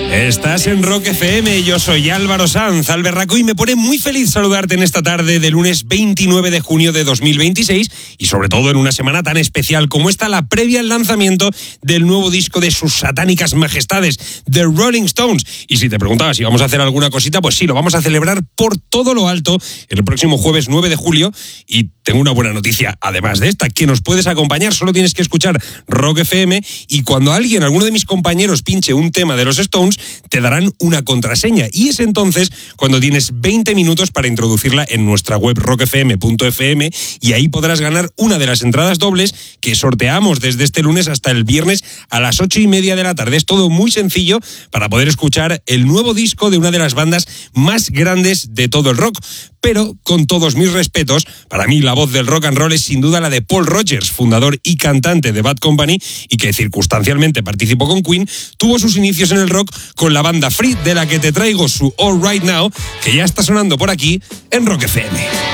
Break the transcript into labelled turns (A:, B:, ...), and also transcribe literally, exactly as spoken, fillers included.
A: Estás en Rock F M, yo soy Álvaro Sanz, Alberraco, y me pone muy feliz saludarte en esta tarde de lunes veintinueve de junio de dos mil veintiséis y sobre todo en una semana tan especial como esta, la previa al lanzamiento del nuevo disco de sus satánicas majestades, The Rolling Stones. Y si te preguntabas si vamos a hacer alguna cosita, pues sí, lo vamos a celebrar por todo lo alto el próximo jueves nueve de julio. Y tengo una buena noticia, además de esta, que nos puedes acompañar, solo tienes que escuchar Rock F M y cuando alguien, alguno de mis compañeros pinche un tema de los Stones, te darán una contraseña y es entonces cuando tienes veinte minutos para introducirla en nuestra web rock f m punto f m y ahí podrás ganar una de las entradas dobles que sorteamos desde este lunes hasta el viernes a las ocho y media de la tarde. Es todo muy sencillo para poder escuchar el nuevo disco de una de las bandas más grandes de todo el rock. Pero, con todos mis respetos, para mí la voz del rock and roll es sin duda la de Paul Rodgers, fundador y cantante de Bad Company y que circunstancialmente participó con Queen, tuvo sus inicios en el rock con la banda Free, de la que te traigo su All Right Now, que ya está sonando por aquí en Rock F M.